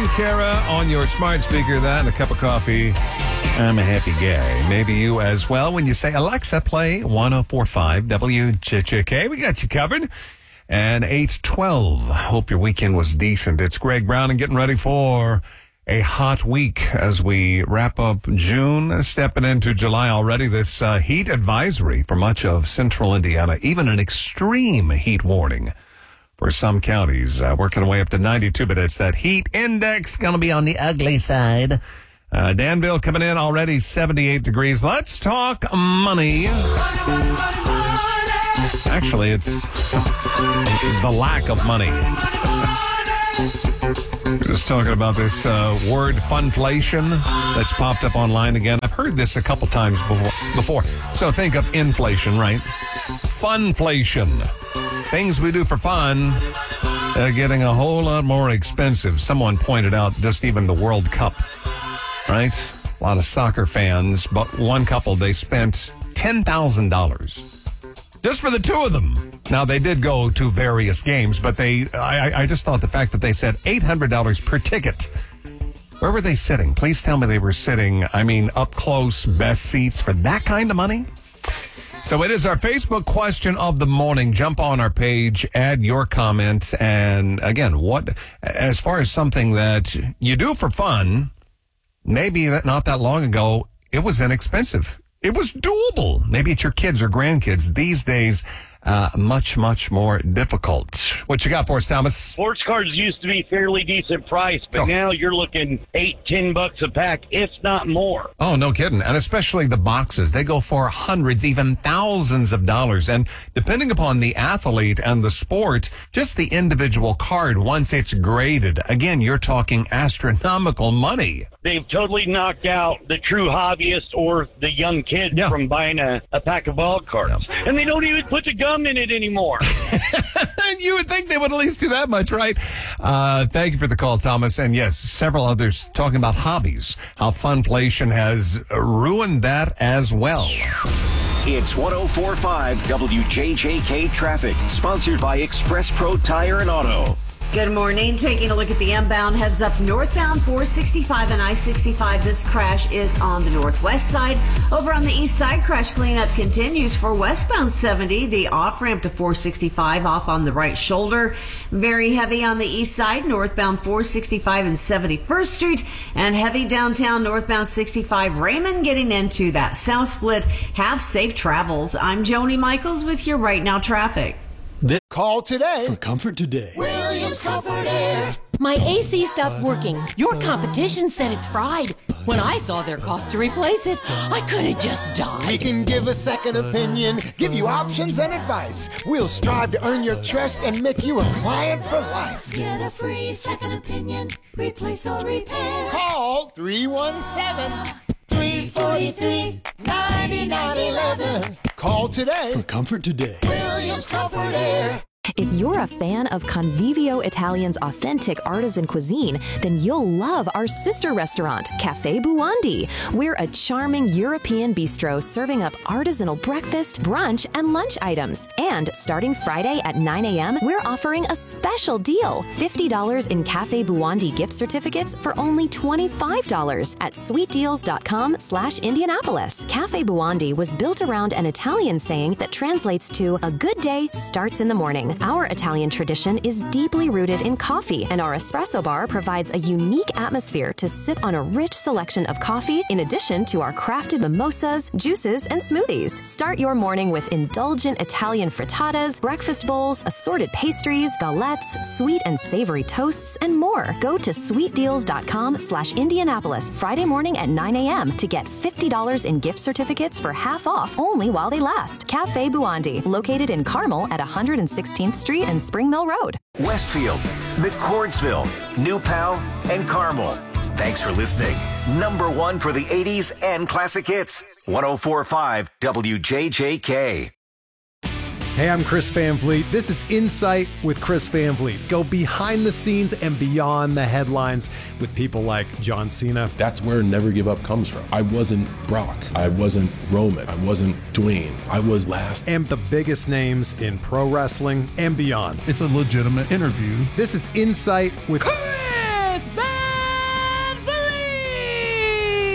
Kara on your smart speaker. That and a cup of coffee. I'm a happy guy. Maybe you as well. When you say, Alexa, play 104.5 WJJK. We got you covered. And 8:12. Hope your weekend was decent. It's Greg Brown and getting ready for a hot week as we wrap up June, stepping into July already. This heat advisory for much of central Indiana, even an extreme heat warning for some counties, working our way up to 92, but it's that heat index going to be on the ugly side. Danville coming in already 78 degrees. Let's talk money. Actually, it's the lack of money. We're just talking about this word funflation that's popped up online again. I've heard this a couple times before. So think of inflation, right? Funflation. Things we do for fun getting a whole lot more expensive. Someone pointed out just even the World Cup, right? A lot of soccer fans, but one couple, they spent $10,000 just for the two of them. Now, they did go to various games, but I just thought the fact that they said $800 per ticket. Where were they sitting? Please tell me they were sitting, up close, best seats for that kind of money. So it is our Facebook question of the morning. Jump on our page, add your comments, and again, as far as something that you do for fun, maybe not that long ago, it was inexpensive. It was doable. Maybe it's your kids or grandkids. These days, much, much more difficult. What you got for us, Thomas? Sports cars used to be fairly decent price, but now you're looking $8-10 a pack, if not more. Oh, no kidding. And especially the boxes. They go for hundreds, even thousands of dollars. And depending upon the athlete and the sport, just the individual card, once it's graded, again, you're talking astronomical money. They've totally knocked out the true hobbyist or the young kids from buying a pack of ball cards. Yeah. And they don't even put the gum in it anymore. You would think they would at least do that much, right? Thank you for the call, Thomas. And yes, several others talking about hobbies, how funflation has ruined that as well. It's 104.5 WJJK Traffic, sponsored by Express Pro Tire and Auto. Good morning. Taking a look at the inbound heads up northbound 465 and I-65. This crash is on the northwest side. Over on the east side, crash cleanup continues for westbound 70. The off-ramp to 465 off on the right shoulder. Very heavy on the east side, northbound 465 and 71st Street. And heavy downtown northbound 65 Raymond getting into that south split. Have safe travels. I'm Joni Michaels with your Right Now traffic. Call today for Comfort Today. Williams Comfort Air. My AC stopped working. Your competition said it's fried. When I saw their cost to replace it, I could have just died. We can give a second opinion, give you options and advice. We'll strive to earn your trust and make you a client for life. Get a free second opinion. Replace or repair. Call 317-343-9911. Call today for Comfort Today. Williams Comfort Air. If you're a fan of Convivio Italian's authentic artisan cuisine, then you'll love our sister restaurant, Cafe Buondi. We're a charming European bistro serving up artisanal breakfast, brunch, and lunch items. And starting Friday at 9 a.m., we're offering a special deal, $50 in Cafe Buondi gift certificates for only $25 at sweetdeals.com/Indianapolis. Cafe Buondi was built around an Italian saying that translates to a good day starts in the morning. Our Italian tradition is deeply rooted in coffee, and our espresso bar provides a unique atmosphere to sip on a rich selection of coffee in addition to our crafted mimosas, juices, and smoothies. Start your morning with indulgent Italian frittatas, breakfast bowls, assorted pastries, galettes, sweet and savory toasts, and more. Go to sweetdeals.com/Indianapolis Friday morning at 9 a.m. to get $50 in gift certificates for half off only while they last. Cafe Buondi, located in Carmel at 116th Street and Spring Mill Road. Westfield, McCordsville, New Pal, and Carmel. Thanks for listening. Number one for the 80s and classic hits. 104.5 WJJK. Hey, I'm Chris Van Vliet. This is Insight with Chris Van Vliet. Go behind the scenes and beyond the headlines with people like John Cena. That's where Never Give Up comes from. I wasn't Brock. I wasn't Roman. I wasn't Dwayne. I was last. And the biggest names in pro wrestling and beyond. It's a legitimate interview. This is Insight with Chris Van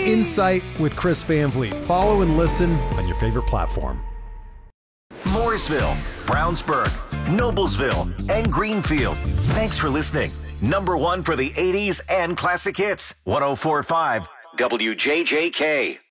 Insight with Chris Van Vliet. Follow and listen on your favorite platform. Mooresville, Brownsburg, Noblesville, and Greenfield. Thanks for listening. Number one for the 80s and classic hits. 104.5 WJJK.